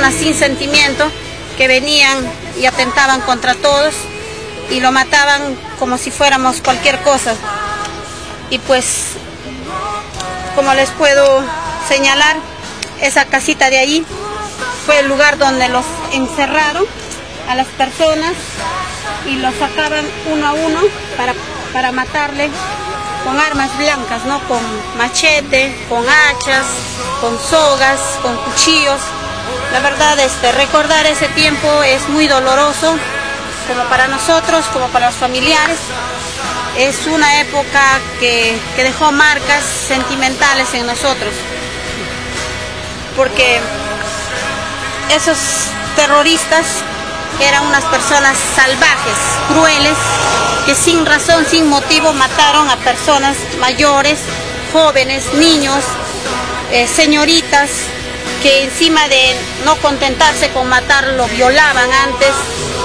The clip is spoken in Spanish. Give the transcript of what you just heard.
personas sin sentimiento que venían y atentaban contra todos y lo mataban como si fuéramos cualquier cosa. Y pues, como les puedo señalar, esa casita de allí fue el lugar donde los encerraron a las personas y los sacaban uno a uno para matarle con armas blancas, ¿no? Con machete, con hachas, con sogas, con cuchillos. La verdad, recordar ese tiempo es muy doloroso, como para nosotros, como para los familiares. Es una época que dejó marcas sentimentales en nosotros, porque esos terroristas eran unas personas salvajes, crueles, que sin razón, sin motivo mataron a personas mayores, jóvenes, niños, señoritas, que encima de no contentarse con matarlo, violaban antes,